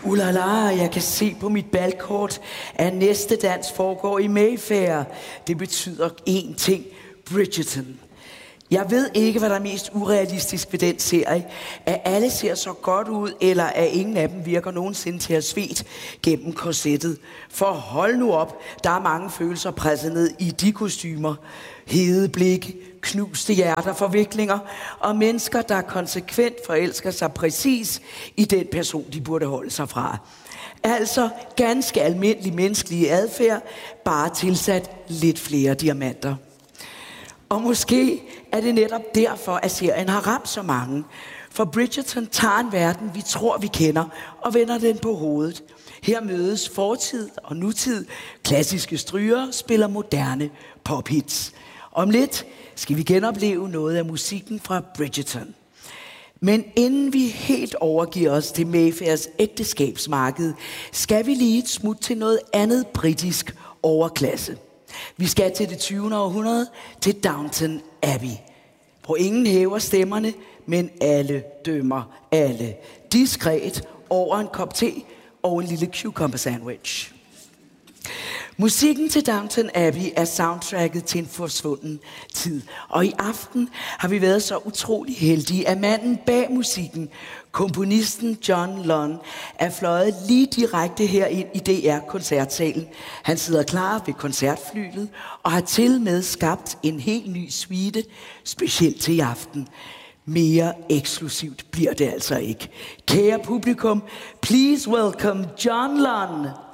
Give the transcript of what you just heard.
Ulala, jeg kan se på mit balkort, at næste dans foregår i Mayfair. Det betyder én ting: Bridgerton. Jeg ved ikke, hvad der er mest urealistisk ved den serie. At alle ser så godt ud, eller at ingen af dem virker nogensinde til at svedt gennem korsettet. For hold nu op, der er mange følelser presset ned i de kostymer. Hede blik, knuste hjerter, forviklinger og mennesker, der konsekvent forelsker sig præcis i den person, de burde holde sig fra. Altså ganske almindelig menneskelig adfærd, bare tilsat lidt flere diamanter. Og måske er det netop derfor, at serien har ramt så mange. For Bridgerton tager en verden, vi tror, vi kender, og vender den på hovedet. Her mødes fortid og nutid. Klassiske strygere spiller moderne pophits. Om lidt skal vi genopleve noget af musikken fra Bridgerton. Men inden vi helt overgiver os til Mayfairs ægteskabsmarked, skal vi lige et smut til noget andet britisk overklasse. Vi skal til det 20. århundrede, til Downton Abbey, hvor ingen hæver stemmerne, men alle dømmer alle. Diskret over en kop te og en lille cucumber sandwich. Musikken til Downton Abbey er soundtracket til en forsvunden tid. Og i aften har vi været så utrolig heldige, at manden bag musikken, komponisten John Lunn, er fløjet lige direkte her ind i DR-koncertsalen. Han sidder klar ved koncertflylet og har til med skabt en helt ny suite, specielt til i aften. Mere eksklusivt bliver det altså ikke. Kære publikum, please welcome John Lunn.